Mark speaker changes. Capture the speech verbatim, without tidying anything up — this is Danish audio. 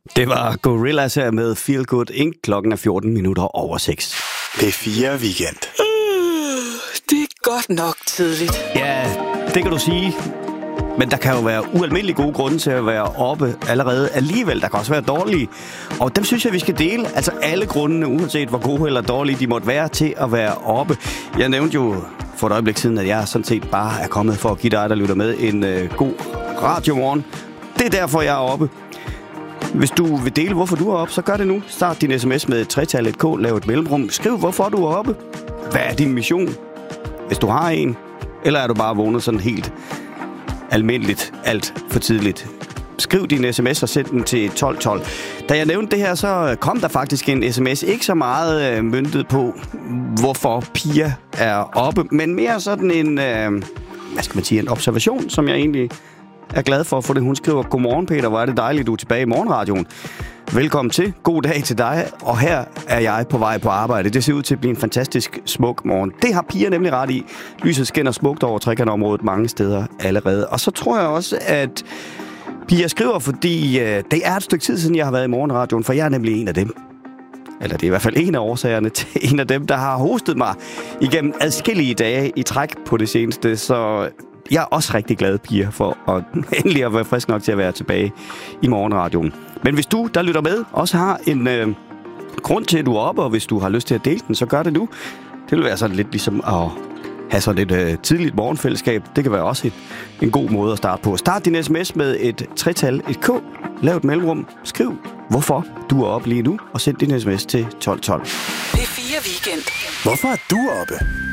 Speaker 1: Det var Gorillaz her med Feel Good Incorporated. Klokken er fjorten minutter over seks.
Speaker 2: P fire Weekend.
Speaker 3: Uh, det er godt nok tidligt.
Speaker 1: Ja, det kan du sige. Men der kan jo være ualmindelig gode grunde til at være oppe allerede alligevel. Der kan også være dårlige. Og dem synes jeg, vi skal dele. Altså alle grundene, uanset hvor gode eller dårlige de måtte være til at være oppe. Jeg nævnte jo for et øjeblik siden, at jeg sådan set bare er kommet for at give dig, der lytter med, en øh, god radiomorgen. Det er derfor, jeg er oppe. Hvis du vil dele, hvorfor du er oppe, så gør det nu. Start din sms med et tretal, et K, lav et mellemrum. Skriv, hvorfor du er oppe. Hvad er din mission? Hvis du har en. Eller er du bare vågnet sådan helt almindeligt, alt for tidligt. Skriv din sms og send den til tolv tolv. Da jeg nævnte det her, så kom der faktisk en sms. Ikke så meget øh, møntet på, hvorfor Pia er oppe, men mere sådan en, øh, hvad skal man sige, en observation, som jeg egentlig er glad for, for det. Hun skriver, godmorgen Peter, hvor er det dejligt, du er tilbage i morgenradioen. Velkommen til. God dag til dig. Og her er jeg på vej på arbejde. Det ser ud til at blive en fantastisk smuk morgen. Det har Pia nemlig ret i. Lyset skinner smukt over trekantområdet mange steder allerede. Og så tror jeg også, at Pia skriver, fordi øh, det er et stykke tid siden, jeg har været i morgenradioen, for jeg er nemlig en af dem. Eller det er i hvert fald en af årsagerne til en af dem, der har hostet mig igennem adskillige dage i træk på det seneste. Så jeg er også rigtig glad, Pia, for at endelig at være frisk nok til at være tilbage i morgenradioen. Men hvis du, der lytter med, også har en øh, grund til, at du er oppe, og hvis du har lyst til at dele den, så gør det nu. Det vil være sådan lidt ligesom at have sådan et øh, tidligt morgenfællesskab. Det kan være også et, en god måde at starte på. Start din sms med et tretal, et K, lav et mellemrum, skriv, hvorfor du er oppe lige nu, og send din sms til tolv tolv.
Speaker 3: P fire Weekend.
Speaker 2: Hvorfor er du oppe?